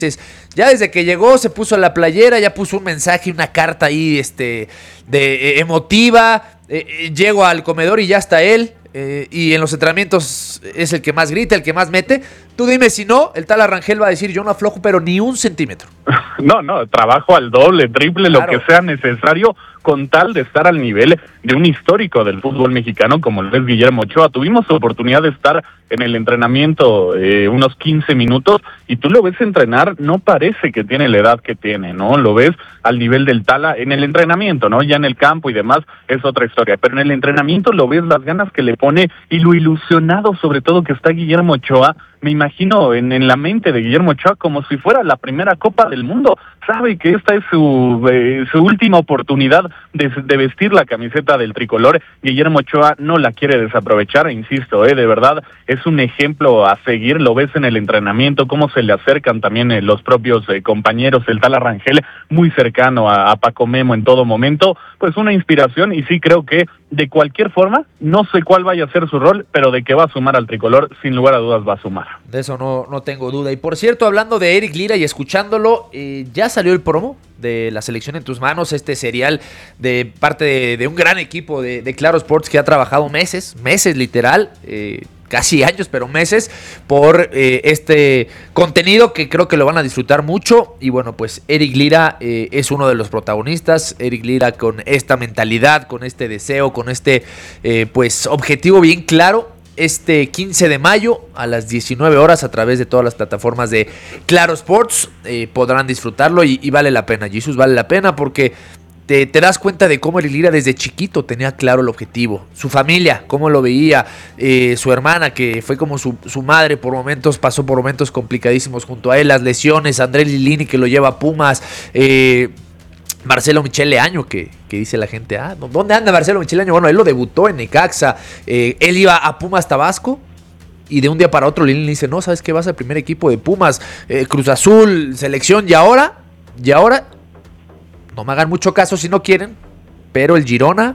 Ya desde que llegó se puso la playera, ya puso un mensaje, una carta ahí emotiva. Llego al comedor y ya está él. Y en los entrenamientos es el que más grita, el que más mete. Tú dime si no, el tal Arrangel va a decir: yo no aflojo, pero ni un centímetro. No, trabajo al doble, triple, claro, lo que sea necesario, con tal de estar al nivel de un histórico del fútbol mexicano como lo es Guillermo Ochoa. Tuvimos oportunidad de estar en el entrenamiento unos 15 minutos y tú lo ves entrenar, no parece que tiene la edad que tiene, ¿no? Lo ves al nivel del Tala en el entrenamiento, ¿no? Ya en el campo y demás es otra historia, pero en el entrenamiento lo ves, las ganas que le pone y lo ilusionado sobre todo que está Guillermo Ochoa. Me imagino en la mente de Guillermo Ochoa como si fuera la primera Copa del Mundo. Sabe que esta es su última oportunidad de vestir la camiseta del tricolor. Guillermo Ochoa no la quiere desaprovechar, insisto, de verdad es un ejemplo a seguir. Lo ves en el entrenamiento, cómo se le acercan también los propios compañeros. El tal Arrangel, muy cercano a Paco Memo en todo momento, pues una inspiración. Y sí creo que de cualquier forma, no sé cuál vaya a ser su rol, pero de que va a sumar al tricolor, sin lugar a dudas va a sumar. De eso no tengo duda. Y por cierto, hablando de Eric Lira y escuchándolo, ya salió el promo de La Selección en Tus Manos, este serial de parte de un gran equipo de Claro Sports que ha trabajado meses literal, casi años, pero meses, por este contenido que creo que lo van a disfrutar mucho. Y bueno, pues Eric Lira es uno de los protagonistas. Eric Lira con esta mentalidad, con este deseo, con este pues objetivo bien claro. Este 15 de mayo a las 19 horas a través de todas las plataformas de Claro Sports podrán disfrutarlo y vale la pena, Jesus, vale la pena porque te das cuenta de cómo Eric Lira desde chiquito tenía claro el objetivo, su familia, cómo lo veía, su hermana que fue como su madre por momentos, pasó por momentos complicadísimos junto a él, las lesiones, Andrés Lilini que lo lleva a Pumas, Marcelo Michele Año, que dice la gente, ¿dónde anda Marcelo Michele Año? Bueno, él lo debutó en Necaxa, él iba a Pumas Tabasco y de un día para otro Lilini dice, no, ¿sabes qué? Vas al primer equipo de Pumas, Cruz Azul, selección, y ahora, no me hagan mucho caso si no quieren, pero el Girona,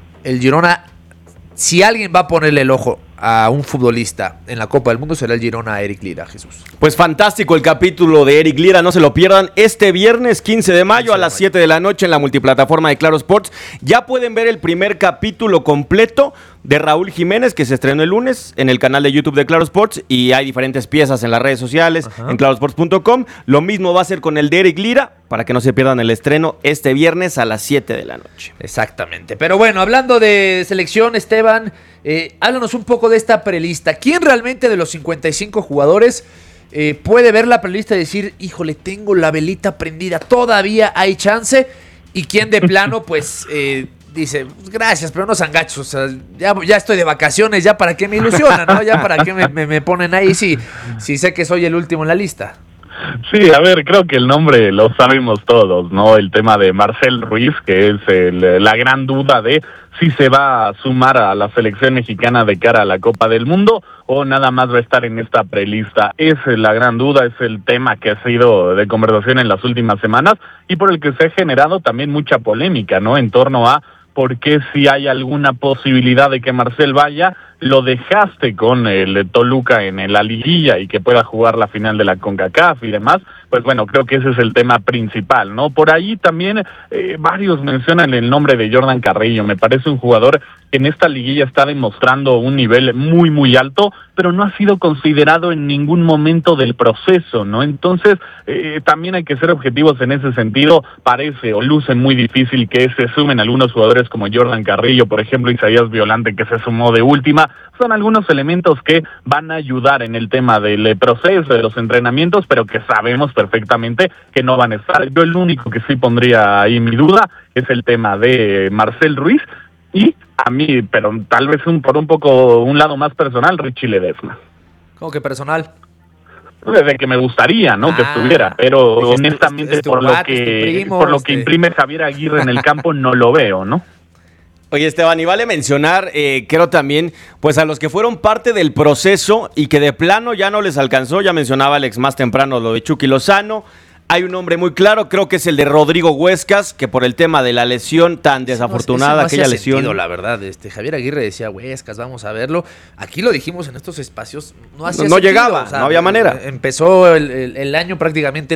si alguien va a ponerle el ojo a un futbolista en la Copa del Mundo será el Girona a Eric Lira, Jesús. Pues fantástico el capítulo de Eric Lira, no se lo pierdan este viernes 15 de mayo a las 7 de la noche en la multiplataforma de Claro Sports. Ya pueden ver el primer capítulo completo de Raúl Jiménez que se estrenó el lunes en el canal de YouTube de Claro Sports y hay diferentes piezas en las redes sociales, en clarosports.com. Lo mismo va a ser con el de Eric Lira para que no se pierdan el estreno este viernes a las 7 de la noche. Exactamente, pero bueno, hablando de selección, Esteban, háblanos un poco de esta prelista. ¿Quién realmente de los 55 jugadores puede ver la prelista y decir, híjole, tengo la velita prendida, todavía hay chance? ¿Y quién de plano, pues, dice, gracias, pero no sean gachos, o sea, ya estoy de vacaciones, ya para qué me ilusionan, ¿no? Ya para qué me ponen ahí si sé que soy el último en la lista. Sí, a ver, creo que el nombre lo sabemos todos, ¿no? El tema de Marcel Ruiz, que es la gran duda de si se va a sumar a la selección mexicana de cara a la Copa del Mundo o nada más va a estar en esta prelista. Es la gran duda, es el tema que ha sido de conversación en las últimas semanas y por el que se ha generado también mucha polémica, ¿no? En torno a por qué si hay alguna posibilidad de que Marcel vaya, lo dejaste con el Toluca en la liguilla y que pueda jugar la final de la CONCACAF y demás. Pues bueno, creo que ese es el tema principal, ¿no? Por ahí también varios mencionan el nombre de Jordan Carrillo. Me parece un jugador que en esta liguilla está demostrando un nivel muy, muy alto, pero no ha sido considerado en ningún momento del proceso, ¿no? Entonces, también hay que ser objetivos en ese sentido. Parece o luce muy difícil que se sumen algunos jugadores como Jordan Carrillo, por ejemplo, Isaías Violante, que se sumó de última. Son algunos elementos que van a ayudar en el tema del proceso, de los entrenamientos, pero que sabemos perfectamente que no van a estar. Yo el único que sí pondría ahí mi duda es el tema de Marcel Ruiz y a mí, pero tal vez por un poco un lado más personal, Richie Ledesma. ¿Cómo que personal? Desde que me gustaría, ¿no? Que estuviera, pero honestamente por lo que imprime Javier Aguirre en el campo no lo veo, ¿no? Oye, Esteban, y vale mencionar, creo también, pues a los que fueron parte del proceso y que de plano ya no les alcanzó, ya mencionaba Alex más temprano lo de Chucky Lozano, Hay un nombre muy claro, creo que es el de Rodrigo Huescas, que por el tema de la lesión tan desafortunada, aquella lesión. Sentido, la verdad, Javier Aguirre decía, Huescas, vamos a verlo. Aquí lo dijimos en estos espacios, no hacía no sentido, llegaba, no había manera. Empezó el año prácticamente